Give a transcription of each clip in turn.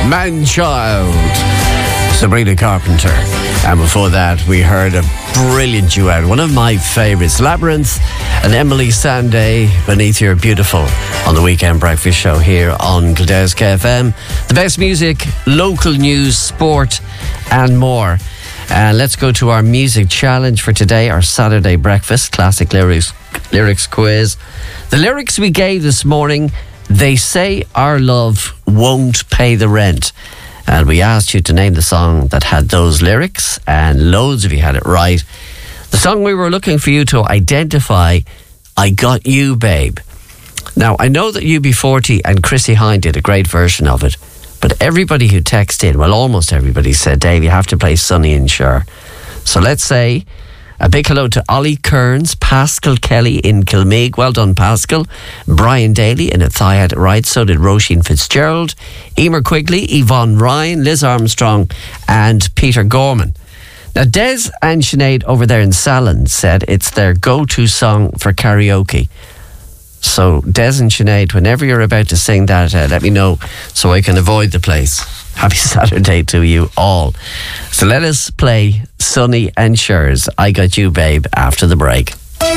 Man-Child, Sabrina Carpenter. And before that, we heard a brilliant duet, one of my favourites, Labyrinth and Emily Sandé, Beneath Your Beautiful, on the Weekend Breakfast Show here on Gladez KFM. The best music, local news, sport and more. And let's go to our music challenge for today, our Saturday breakfast, classic lyrics quiz. The lyrics we gave this morning: they say our love won't pay the rent. And we asked you to name the song that had those lyrics, and loads of you had it right. The song we were looking for you to identify, I Got You, Babe. Now, I know that UB40 and Chrissy Hine did a great version of it, but everybody who texted in, well, almost everybody said, Dave, you have to play Sonny and Cher. So let's say a big hello to Ollie Kearns, Pascal Kelly in Kilmeague. Well done, Pascal. Brian Daly in Athy had it right. So did Roisin Fitzgerald, Emer Quigley, Yvonne Ryan, Liz Armstrong and Peter Gorman. Now, Des and Sinead over there in Salon said it's their go-to song for karaoke. So, Des and Sinead, whenever you're about to sing that, let me know so I can avoid the place. Happy Saturday to you all. So let us play Sonny and Cher's I Got You, Babe after the break.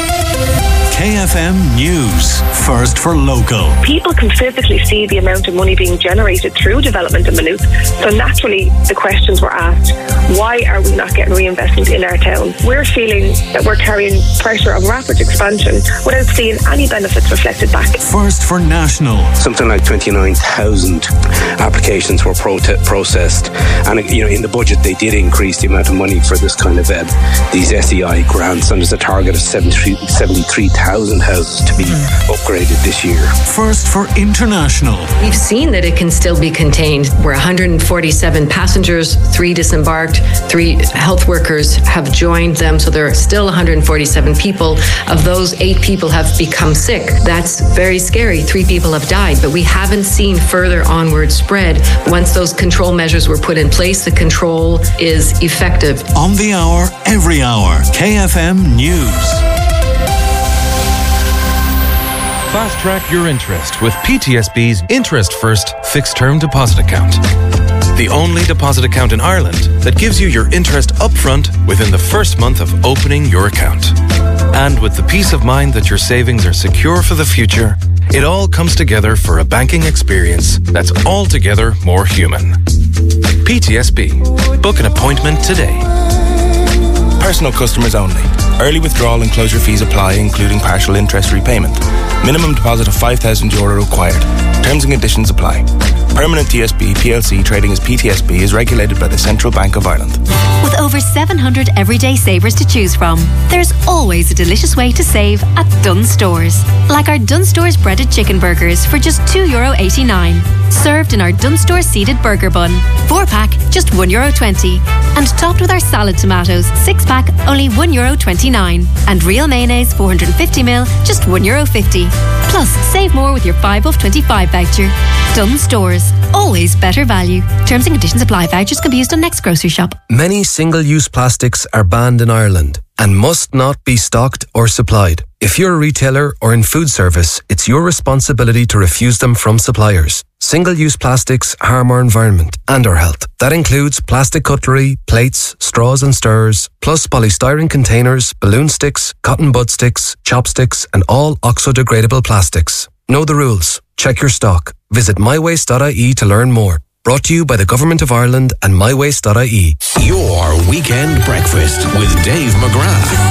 KFM News, first for local. People can physically see the amount of money being generated through development in Maynooth, so naturally the questions were asked, why are we not getting reinvestment in our town? We're feeling that we're carrying pressure of rapid expansion without seeing any benefits reflected back. First for national. Something like 29,000 applications were processed, and in the budget they did increase the amount of money for this kind of these SEI grants, and there's a target of 73,000 houses to be upgraded this year. First for international. We've seen that it can still be contained. We're 147 passengers, 3 disembarked, 3 health workers have joined them, so there are still 147 people. Of those, 8 people have become sick. That's very scary. 3 people have died, but we haven't seen further onward spread. Once those control measures were put in place, the control is effective. On the hour, every hour. KFM News. Fast track your interest with PTSB's Interest First Fixed Term Deposit Account. The only deposit account in Ireland that gives you your interest upfront within the first month of opening your account. And with the peace of mind that your savings are secure for the future, it all comes together for a banking experience that's altogether more human. PTSB. Book an appointment today. Personal customers only. Early withdrawal and closure fees apply, including partial interest repayment. Minimum deposit of €5,000 required. Terms and conditions apply. Permanent TSB PLC trading as PTSB is regulated by the Central Bank of Ireland. With over 700 everyday savers to choose from, there's always a delicious way to save at Dunnes Stores. Like our Dunnes Stores breaded chicken burgers for just €2.89. Served in our Dunnes Stores seeded burger bun. 4-pack, just €1.20. And topped with our salad tomatoes, 6-pack, only €1.29. And real mayonnaise, 450ml, just €1.50. Plus, save more with your 5 off 25 voucher. Dunnes Stores. Always better value. Terms and conditions apply. Vouchers can be used on next grocery shop. Many single-use plastics are banned in Ireland and must not be stocked or supplied. If you're a retailer or in food service, it's your responsibility to refuse them from suppliers. Single-use plastics harm our environment and our health. That includes plastic cutlery, plates, straws and stirrers, plus polystyrene containers, balloon sticks, cotton bud sticks, chopsticks and all oxo-degradable plastics. Know the rules. Check your stock. Visit mywaste.ie to learn more. Brought to you by the Government of Ireland and mywaste.ie. Your Weekend Breakfast with Dave McGrath.